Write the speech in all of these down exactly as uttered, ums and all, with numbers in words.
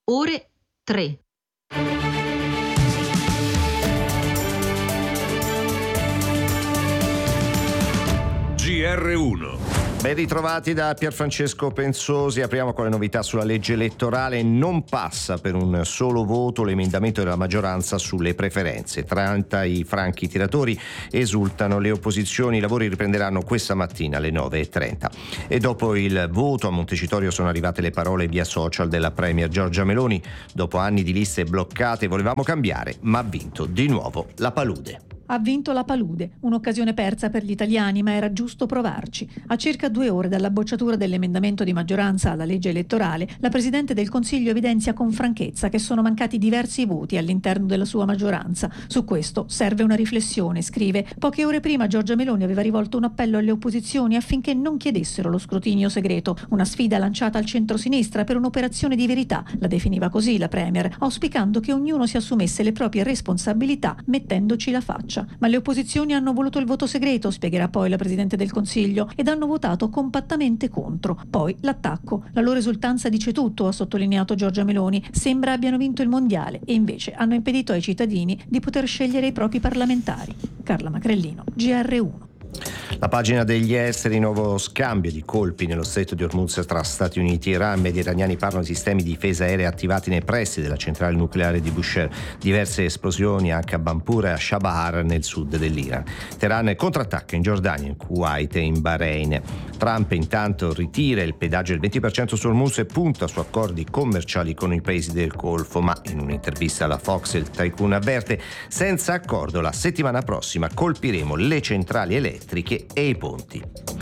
ore tre. G R uno. Ben ritrovati da Pierfrancesco Pensosi. Apriamo con le novità sulla legge elettorale. Non passa per un solo voto l'emendamento della maggioranza sulle preferenze. trenta i franchi tiratori esultano. Le opposizioni, i lavori riprenderanno questa mattina alle nove e trenta. E dopo il voto a Montecitorio sono arrivate le parole via social della premier Giorgia Meloni. Dopo anni di liste bloccate volevamo cambiare, ma ha vinto di nuovo la palude. Ha vinto la palude, un'occasione persa per gli italiani, ma era giusto provarci. A circa due ore dalla bocciatura dell'emendamento di maggioranza alla legge elettorale, la Presidente del Consiglio evidenzia con franchezza che sono mancati diversi voti all'interno della sua maggioranza. Su questo serve una riflessione, scrive. Poche ore prima Giorgia Meloni aveva rivolto un appello alle opposizioni affinché non chiedessero lo scrutinio segreto, una sfida lanciata al centro-sinistra per un'operazione di verità, la definiva così la Premier, auspicando che ognuno si assumesse le proprie responsabilità mettendoci la faccia. Ma le opposizioni hanno voluto il voto segreto, spiegherà poi la Presidente del Consiglio, ed hanno votato compattamente contro. Poi l'attacco. La loro esultanza dice tutto, ha sottolineato Giorgia Meloni. Sembra abbiano vinto il mondiale e invece hanno impedito ai cittadini di poter scegliere i propri parlamentari. Carla Macrellino, G R uno. La pagina degli esteri, nuovo scambio di colpi nello stretto di Hormuz tra Stati Uniti e Iran. Media iraniani parlano di sistemi di difesa aerea attivati nei pressi della centrale nucleare di Bushehr. Diverse esplosioni anche a Bampur e a Shabahar nel sud dell'Iran. Teheran contrattacca in Giordania, in Kuwait e in Bahrain. Trump intanto ritira il pedaggio del venti per cento su Hormuz e punta su accordi commerciali con i paesi del Golfo, ma in un'intervista alla Fox il tycoon avverte: senza accordo la settimana prossima colpiremo le centrali elettriche e i ponti.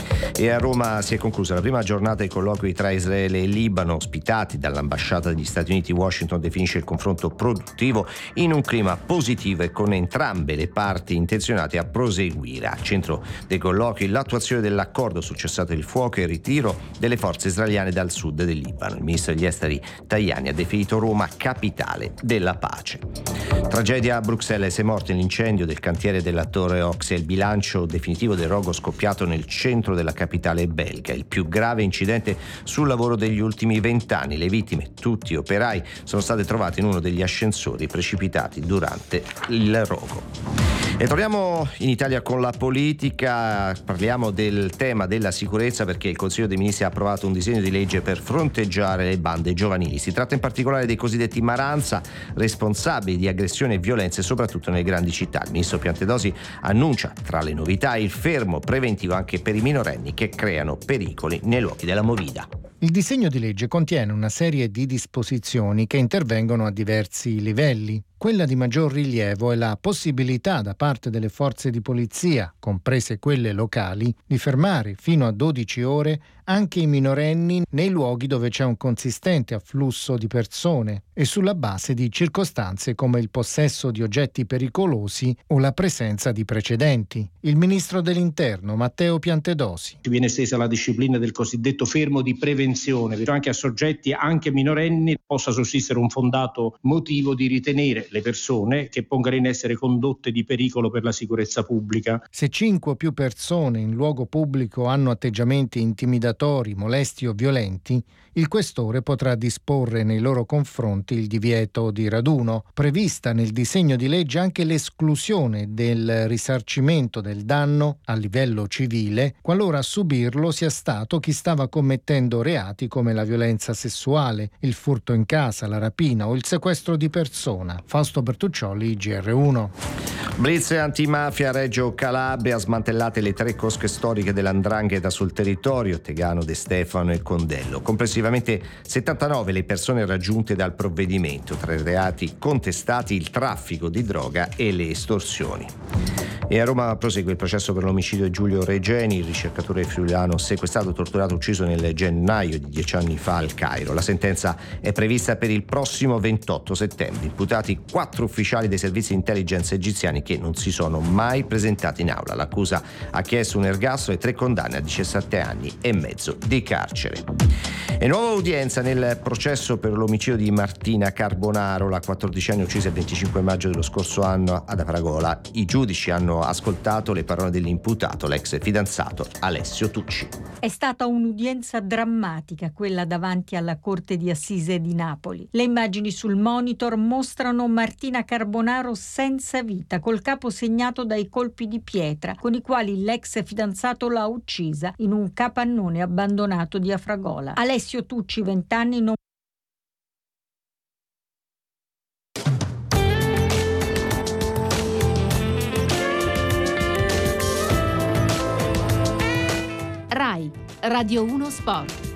E a Roma si è conclusa la prima giornata dei colloqui tra Israele e Libano, ospitati dall'ambasciata degli Stati Uniti. Washington definisce il confronto produttivo in un clima positivo e con entrambe le parti intenzionate a proseguire. A centro dei colloqui l'attuazione dell'accordo sul cessate il fuoco e il ritiro delle forze israeliane dal sud del Libano. Il ministro degli esteri Tajani ha definito Roma capitale della pace. Tragedia a Bruxelles, sei morti nell'incendio del cantiere della Torre Ox. È il bilancio definitivo del rogo scoppiato nel centro della capitale belga, il più grave incidente sul lavoro degli ultimi vent'anni. Le vittime, tutti operai, sono state trovate in uno degli ascensori precipitati durante il rogo. E torniamo in Italia con la politica, parliamo del tema della sicurezza perché il Consiglio dei Ministri ha approvato un disegno di legge per fronteggiare le bande giovanili. Si tratta in particolare dei cosiddetti maranza, responsabili di aggressioni e violenze soprattutto nelle grandi città. Il ministro Piantedosi annuncia tra le novità il fermo preventivo anche per i minorenni che creano pericoli nei luoghi della movida. Il disegno di legge contiene una serie di disposizioni che intervengono a diversi livelli. Quella di maggior rilievo è la possibilità da parte delle forze di polizia, comprese quelle locali, di fermare fino a dodici ore anche i minorenni nei luoghi dove c'è un consistente afflusso di persone e sulla base di circostanze come il possesso di oggetti pericolosi o la presenza di precedenti. Il ministro dell'Interno, Matteo Piantedosi. Viene estesa la disciplina del cosiddetto fermo di prevenzione, anche a soggetti anche minorenni possa sussistere un fondato motivo di ritenere le persone che pongano in essere condotte di pericolo per la sicurezza pubblica. Se cinque o più persone in luogo pubblico hanno atteggiamenti intimidatori, molesti o violenti, il questore potrà disporre nei loro confronti il divieto di raduno. Prevista nel disegno di legge anche l'esclusione del risarcimento del danno a livello civile qualora a subirlo sia stato chi stava commettendo reati come la violenza sessuale, il furto in casa, la rapina o il sequestro di persona. Fausto Bertuccioli, G R uno. Blitz antimafia Reggio Calabria, smantellate le tre cosche storiche dell'Andrangheta sul territorio, Tegano, De Stefano e Condello. Complessivamente settantanove le persone raggiunte dal provvedimento, tra i reati contestati il traffico di droga e le estorsioni. E a Roma prosegue il processo per l'omicidio di Giulio Regeni, il ricercatore friulano sequestrato, torturato, ucciso nel gennaio di dieci anni fa al Cairo. La sentenza è prevista per il prossimo ventotto settembre. Imputati quattro ufficiali dei servizi di intelligence egiziani che non si sono mai presentati in aula. L'accusa ha chiesto un ergastolo e tre condanne a diciassette anni e mezzo di carcere. E nuova udienza nel processo per l'omicidio di Martina Carbonaro, la quattordicenne uccisa il venticinque maggio dello scorso anno ad Afragola. I giudici hanno ascoltato le parole dell'imputato, l'ex fidanzato Alessio Tucci. È stata un'udienza drammatica quella davanti alla Corte di Assise di Napoli. Le immagini sul monitor mostrano Martina Carbonaro senza vita, col capo segnato dai colpi di pietra con i quali l'ex fidanzato l'ha uccisa in un capannone abbandonato di Afragola. Alessio Tucci, venti anni, non Rai Radio uno Sport.